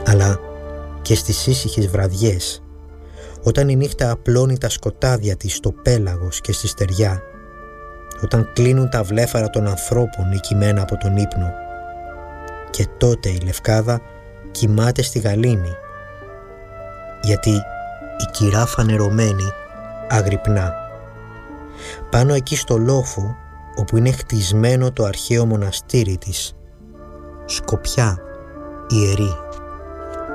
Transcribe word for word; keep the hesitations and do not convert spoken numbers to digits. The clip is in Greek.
αλλά και στις ήσυχες βραδιές, όταν η νύχτα απλώνει τα σκοτάδια της στο πέλαγος και στη στεριά, όταν κλείνουν τα βλέφαρα των ανθρώπων νικημένα από τον ύπνο. Και τότε η Λευκάδα κοιμάται στη γαλήνη, γιατί η κυρά φανερωμένη αγρυπνά. Πάνω εκεί στο λόφο, όπου είναι χτισμένο το αρχαίο μοναστήρι της, σκοπιά ιερή.